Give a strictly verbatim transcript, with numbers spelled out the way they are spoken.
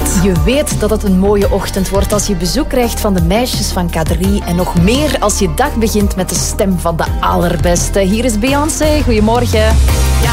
Je weet dat het een mooie ochtend wordt als je bezoek krijgt van de meisjes van K drie. En nog meer als je dag begint met de stem van de allerbeste. Hier is Beyoncé. Goedemorgen.